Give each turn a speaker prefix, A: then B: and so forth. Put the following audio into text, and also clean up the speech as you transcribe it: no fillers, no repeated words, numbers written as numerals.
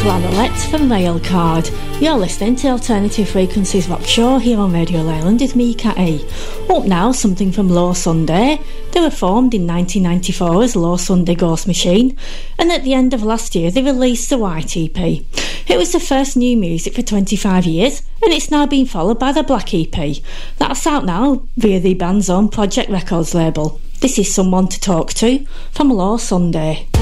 A: Flannelette from Railcard. You're listening to Alternative Frequencies Rock Show here on Radio Leyland with me, Kat E. Up now, something from Low Sunday. They were formed in 1994 as Low Sunday Ghost Machine, and at the end of last year they released the White EP. It was the first new music for 25 years, and it's now been followed by the Black EP. That's out now via the band's own Project Records label. This is Someone to Talk To from Low Sunday.